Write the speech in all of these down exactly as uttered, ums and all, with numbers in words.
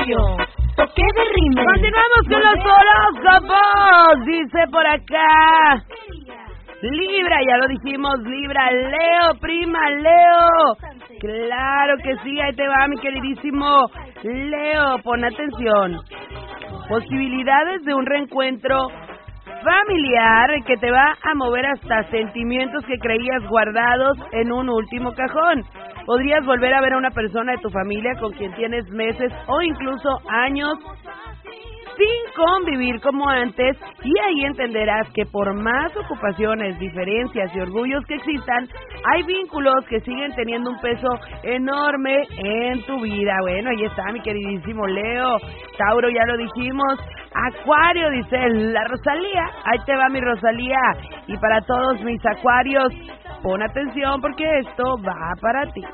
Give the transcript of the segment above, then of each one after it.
Acuario, toque de rímel. Continuamos con los horóscopos. Dice por acá Libra, ya lo dijimos, Libra. Leo, prima, Leo. Claro que sí, ahí te va mi queridísimo Leo, pon atención. Posibilidades de un reencuentro familiar que te va a mover hasta sentimientos que creías guardados en un último cajón. Podrías volver a ver a una persona de tu familia con quien tienes meses o incluso años sin convivir como antes, y ahí entenderás que por más ocupaciones, diferencias y orgullos que existan, hay vínculos que siguen teniendo un peso enorme en tu vida. Bueno, ahí está mi queridísimo Leo. Tauro, ya lo dijimos. Acuario, dice la Rosalía. Ahí te va mi Rosalía. Y para todos mis acuarios, pon atención porque esto va para ti.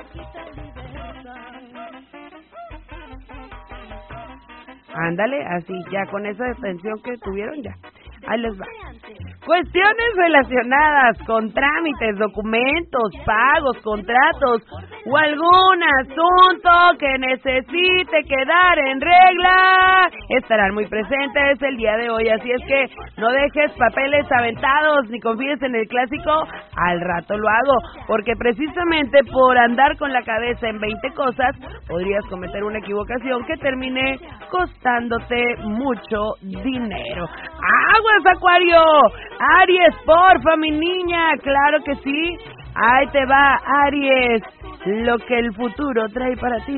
Ándale, así, ya con esa atención que tuvieron, ya. Ahí les va. Cuestiones relacionadas con trámites, documentos, pagos, contratos o algún asunto que necesite quedar en regla estarán muy presentes el día de hoy. Así es que no dejes papeles aventados ni confíes en el clásico al rato lo hago, porque precisamente por andar con la cabeza en veinte cosas podrías cometer una equivocación que termine costándote mucho dinero. ¡Aguas, Acuario! Aries, porfa, mi niña, claro que sí. Ahí te va, Aries, lo que el futuro trae para ti.